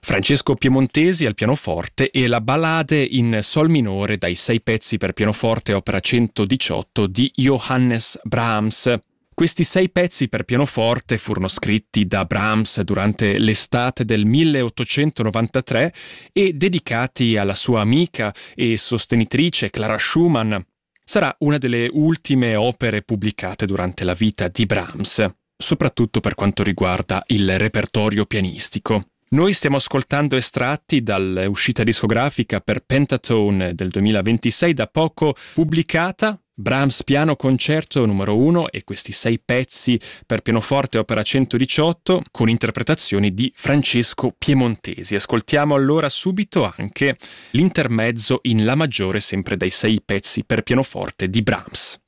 Francesco Piemontesi al pianoforte e la Ballade in sol minore dai 6 pezzi per pianoforte opera 118 di Johannes Brahms. Questi 6 pezzi per pianoforte furono scritti da Brahms durante l'estate del 1893 e dedicati alla sua amica e sostenitrice Clara Schumann. Sarà una delle ultime opere pubblicate durante la vita di Brahms, soprattutto per quanto riguarda il repertorio pianistico. Noi stiamo ascoltando estratti dall'uscita discografica per Pentatone del 2026, da poco pubblicata, Brahms Piano Concerto numero 1 e questi 6 pezzi per pianoforte opera 118 con interpretazioni di Francesco Piemontesi. Ascoltiamo allora subito anche l'intermezzo in La maggiore, sempre dai 6 pezzi per pianoforte di Brahms.